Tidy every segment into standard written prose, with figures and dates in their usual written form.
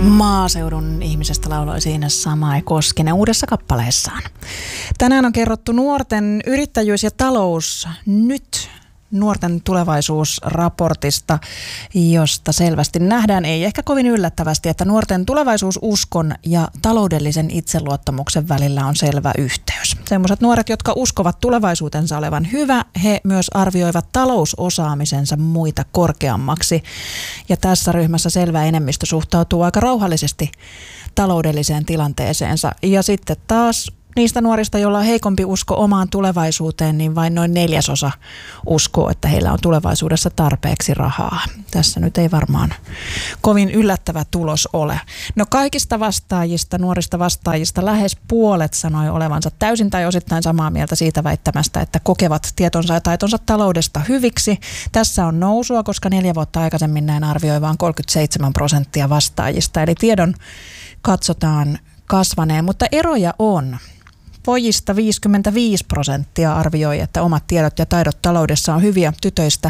Maaseudun ihmisestä lauloi siinä Samae Koskinen uudessa kappaleessaan. Tänään on kerrottu nuorten yrittäjyys ja talous nyt nuorten tulevaisuusraportista, josta selvästi nähdään, ei ehkä kovin yllättävästi, että nuorten tulevaisuususkon ja taloudellisen itseluottamuksen välillä on selvä yhteys. Sellaiset nuoret, jotka uskovat tulevaisuutensa olevan hyvä, he myös arvioivat talousosaamisensa muita korkeammaksi. Ja tässä ryhmässä selvä enemmistö suhtautuu aika rauhallisesti taloudelliseen tilanteeseensa. Ja sitten taas niistä nuorista, joilla on heikompi usko omaan tulevaisuuteen, niin vain noin 1/4 uskoo, että heillä on tulevaisuudessa tarpeeksi rahaa. Tässä nyt ei varmaan kovin yllättävä tulos ole. No kaikista vastaajista, nuorista vastaajista lähes puolet sanoi olevansa täysin tai osittain samaa mieltä siitä väittämästä, että kokevat tietonsa ja taitonsa taloudesta hyviksi. Tässä on nousua, koska 4 vuotta aikaisemmin näin arvioi vain 37% vastaajista. Eli tiedon katsotaan kasvaneen, mutta eroja on. Pojista 55% arvioi, että omat tiedot ja taidot taloudessa on hyviä, tytöistä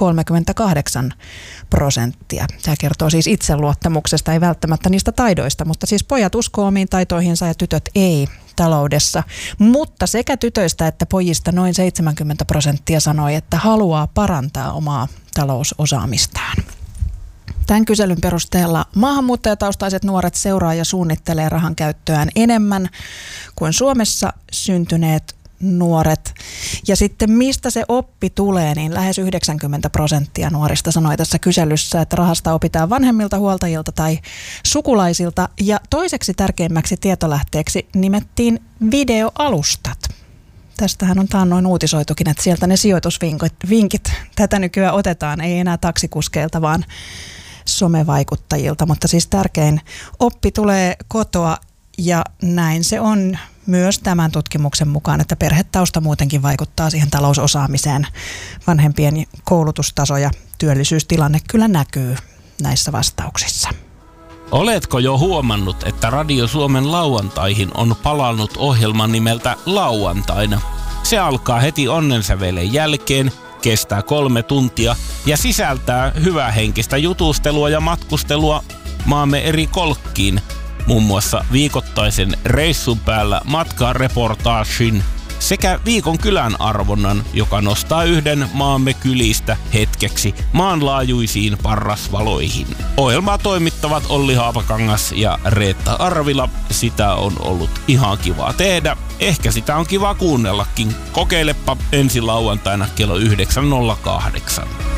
38%. Tämä kertoo siis itseluottamuksesta, ei välttämättä niistä taidoista, mutta siis pojat uskoo omiin taitoihinsa ja tytöt ei taloudessa. Mutta sekä tytöistä että pojista noin 70% sanoi, että haluaa parantaa omaa talousosaamistaan. Tämän kyselyn perusteella maahanmuuttajataustaiset nuoret seuraa ja suunnittelee rahan käyttöään enemmän kuin Suomessa syntyneet nuoret. Ja sitten mistä se oppi tulee, niin lähes 90% nuorista sanoi tässä kyselyssä, että rahasta opitaan vanhemmilta, huoltajilta tai sukulaisilta. Ja toiseksi tärkeimmäksi tietolähteeksi nimettiin videoalustat. Tästähän on taannoin uutisoitukin, että sieltä ne sijoitusvinkit tätä nykyään otetaan, ei enää taksikuskeilta, vaan somevaikuttajilta, mutta siis tärkein oppi tulee kotoa ja näin se on myös tämän tutkimuksen mukaan, että perhetausta muutenkin vaikuttaa siihen talousosaamiseen. Vanhempien koulutustaso ja työllisyystilanne kyllä näkyy näissä vastauksissa. Oletko jo huomannut, että Radio Suomen lauantaihin on palannut ohjelma nimeltä Lauantaina? Se alkaa heti onnensävelen jälkeen, kestää 3 tuntia ja sisältää hyvähenkistä jutustelua ja matkustelua maamme eri kolkkiin. Muun muassa viikoittaisen reissun päällä matkareportaagin sekä viikon kylän arvonnan, joka nostaa yhden maamme kylistä hetkeksi maanlaajuisiin parrasvaloihin. Ohjelmaa toimittavat Olli Haapakangas ja Reetta Arvila. Sitä on ollut ihan kivaa tehdä. Ehkä sitä on kiva kuunnellakin. Kokeilepa ensi lauantaina kello 9.08.